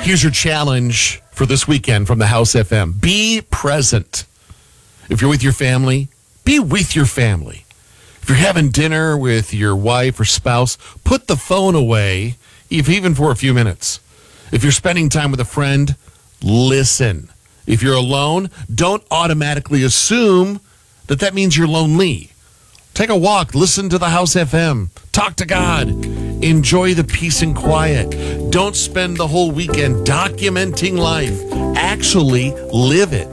Here's your challenge for this weekend from the House FM. Be present. If you're with your family, be with your family. If you're having dinner with your wife or spouse, put the phone away, even for a few minutes. If you're spending time with a friend, listen. If you're alone, don't automatically assume that means you're lonely. Take a walk, listen to the House FM, talk to God, enjoy the peace and quiet. Don't spend the whole weekend documenting life. Actually live it.